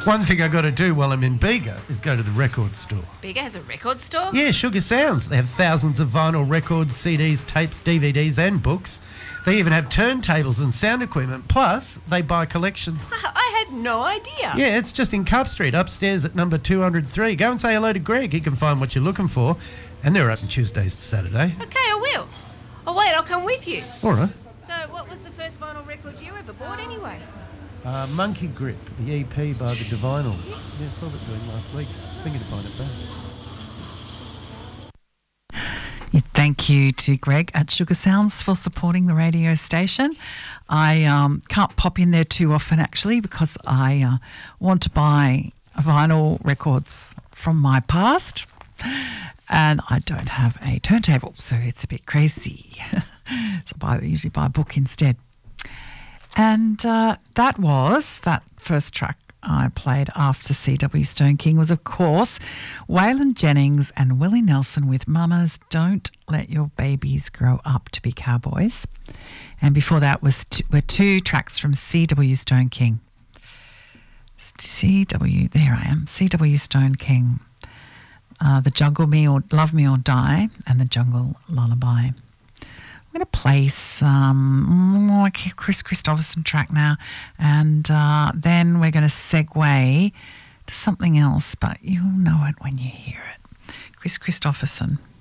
One thing I got to do while I'm in Bega is go to the record store. Bega has a record store? Yeah, Sugar Sounds. They have thousands of vinyl records, CDs, tapes, DVDs and books. They even have turntables and sound equipment. Plus, they buy collections. I had no idea. Yeah, it's just in Cup Street, upstairs at number 203. Go and say hello to Greg. He can find what you're looking for. And they're open Tuesdays to Saturday. Okay, I will. Oh, wait, I'll come with you. All right. So what was the first vinyl record you ever bought anyway? Monkey Grip, the EP by the Divinals. Yeah, I saw it doing last week. Thinking of buying it back. Yeah, thank you to Greg at Sugar Sounds for supporting the radio station. I can't pop in there too often actually because I want to buy vinyl records from my past and I don't have a turntable, so it's a bit crazy. So I usually buy a book instead. And that first track I played after C.W. Stone King was, of course, Waylon Jennings and Willie Nelson with Mamas Don't Let Your Babies Grow Up to Be Cowboys. And before that were two tracks from C.W. Stone King. There I am, C.W. Stone King. The Jungle Love Me or Die and The Jungle Lullaby. I'm going to play some Chris Christopherson track now, and then we're going to segue to something else, but you'll know it when you hear it. Chris Christopherson.